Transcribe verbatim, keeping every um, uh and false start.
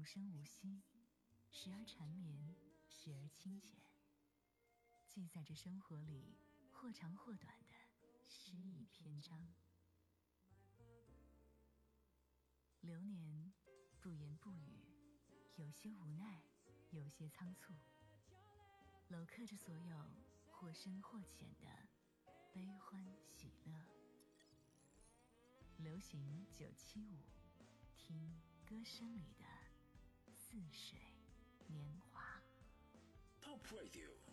声无息，时而缠绵，时而清浅，记载着生活里或长或短的诗意篇章。流年不言不语，有些无奈，有些仓促，镂刻着所有或深或浅的悲欢喜乐。流行九七五，听歌声里的似水年华。 Top Radio